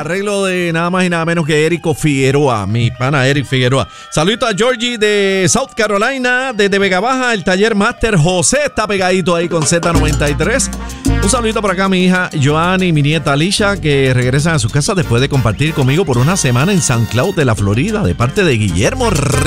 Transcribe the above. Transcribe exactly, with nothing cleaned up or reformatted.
arreglo de nada más y nada menos que Érico Figueroa, mi pana Eric Figueroa. Saludito a Georgie de South Carolina, desde Vega Baja, el taller Master José está pegadito ahí con Z noventa y tres. Un saludito por acá a mi hija Joanny y mi nieta Alicia, que regresan a su casa después de compartir conmigo por una semana en San Cloud de la Florida, de parte de Guillermo